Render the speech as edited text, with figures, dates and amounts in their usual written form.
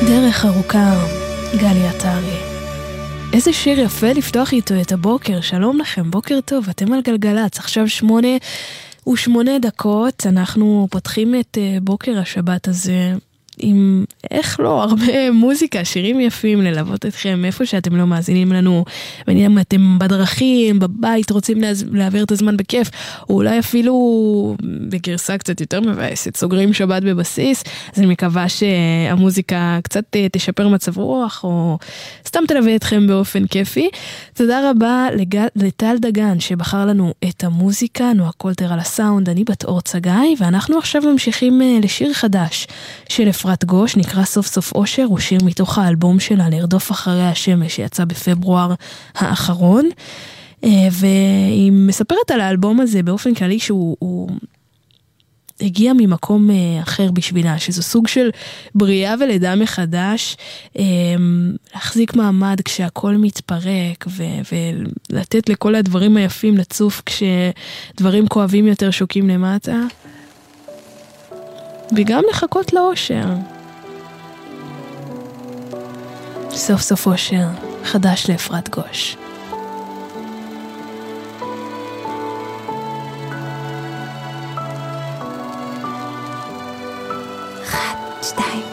דרך ארוכה, גלי עטרי. איזה שיר יפה לפתוח איתו את הבוקר. שלום לכם, בוקר טוב, אתם על גלגלץ. עכשיו 8:08, אנחנו פותחים את בוקר השבת הזה עם, איך לא, הרבה מוזיקה, שירים יפים ללוות אתכם איפה שאתם לא מאזינים לנו, ואם אתם בדרכים, בבית, רוצים להעביר את הזמן בכיף, או אולי אפילו בגרסה קצת יותר מבאסת, סוגרים שבת בבסיס, אז אני מקווה שהמוזיקה קצת תשפר מצב רוח, או סתם תלווה אתכם באופן כיפי. תודה רבה לטל דגן שבחר לנו את המוזיקה, נועה קולטר על הסאונד, אני בת אור צגאי, ואנחנו עכשיו ממשיכים לשיר חדש של אפרת גוש, נקרא סוף סוף אושר, הוא שיר מתוך האלבום שלה לרדוף אחרי השמש שיצא בפברואר האחרון, והיא מספרת על האלבום הזה באופן כללי שהוא הגיע ממקום אחר בשבילה, שזו סוג של בריאה ולידה מחדש, להחזיק מעמד כשהכל מתפרק, ולתת לכל הדברים היפים לצוף כשדברים כואבים יותר שוקים למטה, וגם לחכות לאושר. סוף סוף אושר, חדש לאפרת גוש.